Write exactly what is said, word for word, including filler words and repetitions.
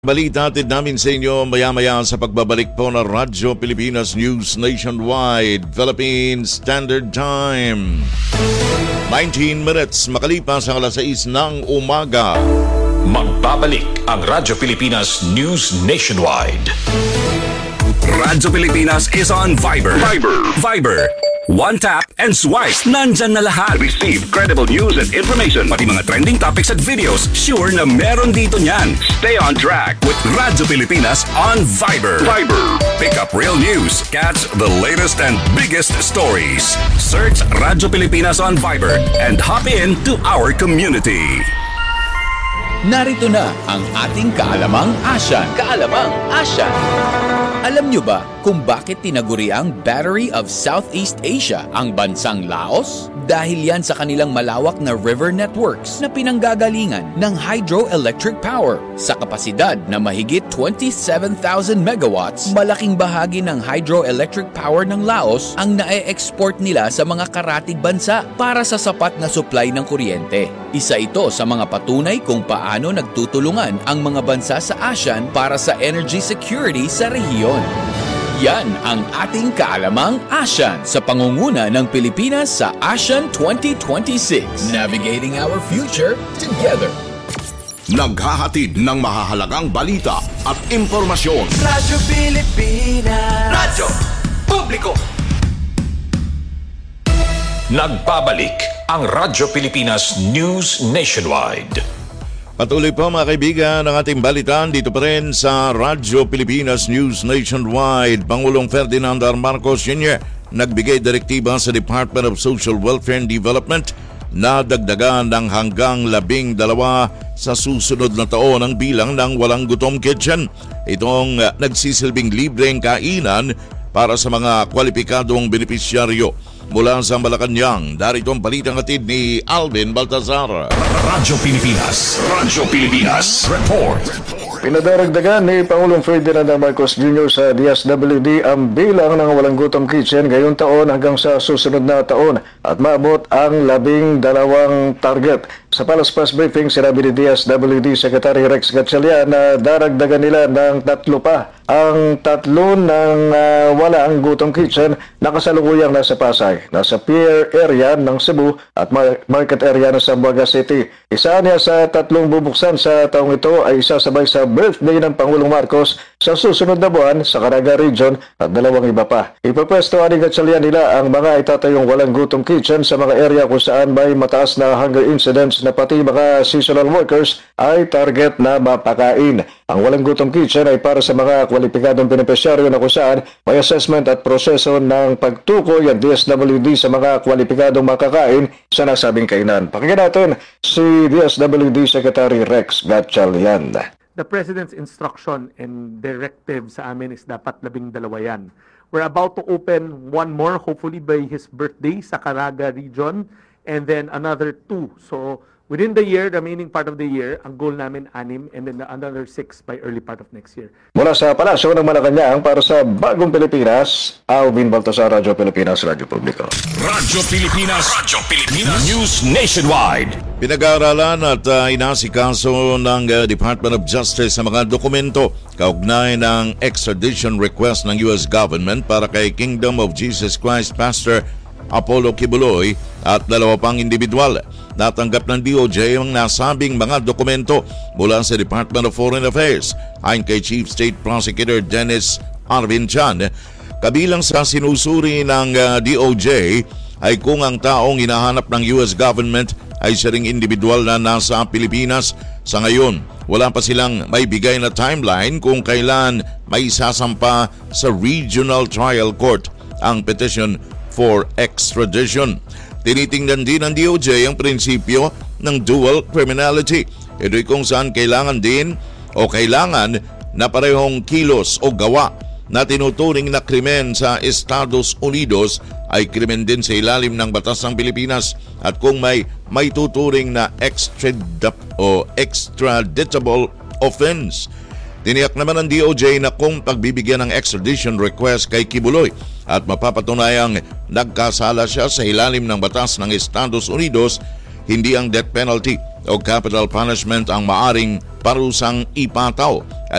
Balita atid namin sa inyo maya-maya sa pagbabalik po ng Radyo Pilipinas News Nationwide, Philippine Standard Time. nineteen minutes makalipas ang alas sais ng umaga. Magbabalik ang Radyo Pilipinas News Nationwide. Radyo Pilipinas is on Viber. Viber. Viber. One tap and swipe. Nandyan na lahat. Receive credible news and information. Pati mga trending topics at videos. Sure na meron dito niyan. Stay on track with Radyo Pilipinas on Viber. Viber. Pick up real news. Catch the latest and biggest stories. Search Radyo Pilipinas on Viber and hop in to our community. Narito na ang ating Kaalamang Asyan. Kaalamang Asyan. Alam nyo ba kung bakit tinaguriang Battery of Southeast Asia ang bansang Laos? Dahil yan sa kanilang malawak na river networks na pinanggagalingan ng hydroelectric power. Sa kapasidad na mahigit twenty-seven thousand megawatts, malaking bahagi ng hydroelectric power ng Laos ang nae-export nila sa mga karatig bansa para sa sapat na supply ng kuryente. Isa ito sa mga patunay kung paano nagtutulungan ang mga bansa sa ASEAN para sa energy security sa rehiyon. Yan ang ating Kaalamang ASEAN sa pangunguna ng Pilipinas sa ASEAN twenty twenty-six. Navigating our future together. Naghahatid ng mahahalagang balita at impormasyon. Radyo Pilipinas. Radyo Publiko. Nagbabalik ang Radyo Pilipinas News Nationwide. Patuloy po mga kaibigan ng ating balitaan dito pa rin sa Radyo Pilipinas News Nationwide. Pangulong Ferdinand R. Marcos Junior nagbigay direktiba sa Department of Social Welfare and Development na dagdagan ng hanggang labing dalawa sa susunod na taon ang bilang ng Walang Gutom Kitchen. Itong uh, nagsisilbing libreng kainan para sa mga kwalipikadong benepisyaryo. Mula sa Malacanang, darito ang balitang hatid ni Alvin Baltazar. Radyo Pilipinas. Radyo Pilipinas. Report. Pinadaragdagan ni Pangulong Ferdinand Marcos Junior sa D S W D ang bilang ng Walang Gutom Kitchen ngayong taon hanggang sa susunod na taon at maabot ang labing dalawang target. Sa Palace Press Briefing, sinabi ni D S W D Secretary Rex Gatchalian na daragdagan nila ng tatlo pa ang tatlo ng uh, Walang Gutom Kitchen na kasalukuyang nasa Pasay, nasa Pier area ng Cebu at market area ng Zamboanga City. Isa niya sa tatlong bubuksan sa taong ito ay isasabay sa birthday ng Pangulong Marcos sa susunod na buwan sa Caraga Region at dalawang iba pa. Ipapwestohan ni Gatchalian nila ang mga itatayong Walang Gutom Kitchen sa mga area kung saan may mataas na hunger incidents na pati mga seasonal workers ay target na mapakain. Ang Walang Gutom Kitchen ay para sa mga kwalipikadong benepisyaryo na kung saan may assessment at proseso ng pagtukoy ang D S W D sa mga kwalipikadong makakain sa nasabing kainan. Pakinggan natin si D S W D Secretary Rex Gatchalian. The President's instruction and directive sa amin is dapat labing dalawa yan. We're about to open one more, hopefully by his birthday sa Caraga Region, and then another two. So within the year, the remaining part of the year, ang goal namin anim, and then another six by early part of next year. Mula sa Palasyo ng Malacanang para sa Bagong Pilipinas, Alvin Baltazar, Radyo Pilipinas, Radyo Publiko. Radyo Pilipinas. Radyo Pilipinas News Nationwide. Pinag-aaralan at uh, inasikaso ng uh, Department of Justice sa mga dokumento kaugnay ng extradition request ng U S government para kay Kingdom of Jesus Christ Pastor Apollo Kibuloy at dalawa pang individual. Natanggap ng D O J ang nasabing mga dokumento mula sa Department of Foreign Affairs. Ayon kay Chief State Prosecutor Dennis Arvin Chan, kabilang sa sinusuri ng uh, D O J ay kung ang taong hinahanap ng U S government ay siya ring individual na nasa Pilipinas. Sa ngayon, wala pa silang may bigay na timeline kung kailan may sasampa sa Regional Trial Court ang petition for extradition. Tinitingnan din ng D O J ang prinsipyo ng dual criminality. Ito'y kung saan kailangan din o kailangan na parehong kilos o gawa na tinuturing na krimen sa Estados Unidos ay krimen din sa ilalim ng batas ng Pilipinas at kung may may tuturing na extradap o extraditable offense. Tiniyak naman ng D O J na kung pagbibigyan ng extradition request kay Kibuloy at mapapatunayang nagkasala siya sa ilalim ng batas ng Estados Unidos, hindi ang death penalty o capital punishment ang maaring parusang ipataw.